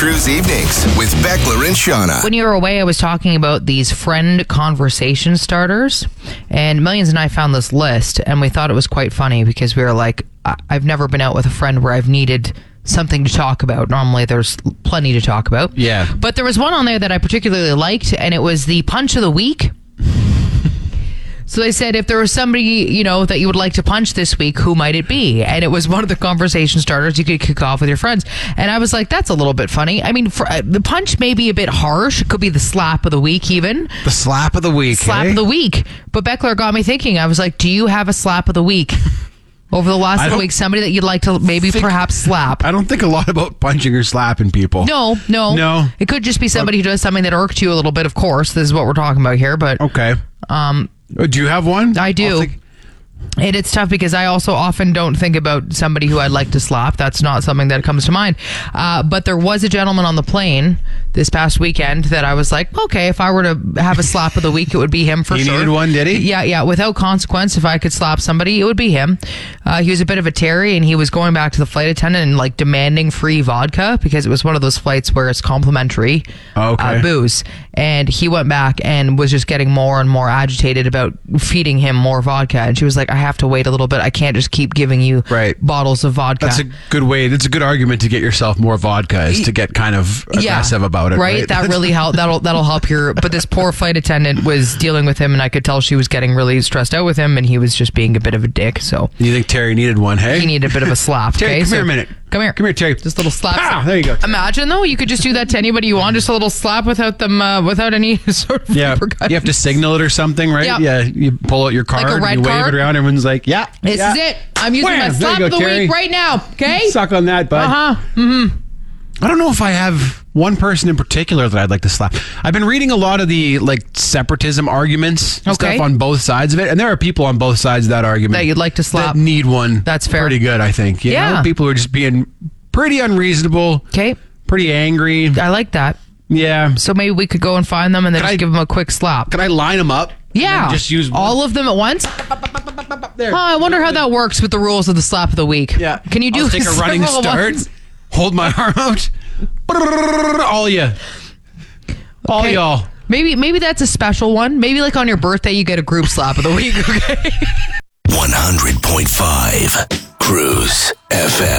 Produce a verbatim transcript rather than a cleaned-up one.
Cruise Evenings with Beckler and Shauna. When you were away, I was talking about these friend conversation starters, and Millions and I found this list, and we thought it was quite funny because we were like, I- I've never been out with a friend where I've needed something to talk about. Normally there's plenty to talk about. Yeah. But there was one on there that I particularly liked, and it was the punch of the week. So they said, if there was somebody, you know, that you would like to punch this week, who might it be? And it was one of the conversation starters you could kick off with your friends. And I was like, that's a little bit funny. I mean, for, uh, the punch may be a bit harsh. It could be the slap of the week even. The slap of the week. Slap eh? of the week. But Beckler got me thinking. I was like, do you have a slap of the week? Over the last I little don't week, somebody that you'd like to maybe think- perhaps slap. I don't think a lot about punching or slapping people. No, no. No. It could just be somebody who does something that irked you a little bit, of course. This is what we're talking about here. But Okay. um, Oh, do you have one? I do. I'll think- And it's tough because I also often don't think about somebody who I'd like to slap. That's not something that comes to mind. Uh, but there was a gentleman on the plane this past weekend that I was like, okay, if I were to have a slap of the week, it would be him for He sure. needed one, did he? Yeah, yeah. Without consequence, if I could slap somebody, it would be him. Uh, he was a bit of a Terry, and he was going back to the flight attendant and like demanding free vodka because it was one of those flights where it's complimentary Okay. uh, booze. And he went back and was just getting more and more agitated about feeding him more vodka. And she was like, I have to wait a little bit. I can't just keep giving you Right. bottles of vodka. That's a good way. That's a good argument to get yourself more vodka is to get kind of aggressive about it. Right. That really help. That'll that'll help your. But this poor flight attendant was dealing with him, and I could tell she was getting really stressed out with him, and he was just being a bit of a dick. So You think Terry needed one? Hey, he needed a bit of a slap. Terry, okay? come So- here a minute. Come here. Come here, Terry. Just a little slap. Ah, there you go. Imagine though, you could just do that to anybody you want. Just a little slap without them, uh, without any sort of Yeah, repercussions. you have to signal it or something, right? Yep. Yeah, you pull out your card, Like a and red you wave card? it around. Everyone's like, "Yeah, This yeah. is it. I'm using Wham! my There slap you of go, the Terry. week right now. Okay. Suck on that, bud." Uh huh. Mm-hmm. I don't know if I have one person in particular that I'd like to slap. I've been reading a lot of the like separatism arguments and Okay. stuff on both sides of it, and there are people on both sides of that argument That you'd like to slap. that need one. That's fair. Pretty good, I think. You Yeah. know? People who are just being pretty unreasonable, Okay. pretty angry. I like that. Yeah. So maybe we could go and find them and then Could just I- give them a quick slap. Can I line them up? and Yeah. then just use one? all of them at once. There. Oh, I wonder how that works with the rules of the slap of the week. Yeah. Can you do I'll take a running several start? ones? Hold my arm out. All you. All Okay. y'all. Maybe maybe that's a special one. Maybe like on your birthday you get a group slap of the week. Okay. one hundred point five Cruise F M.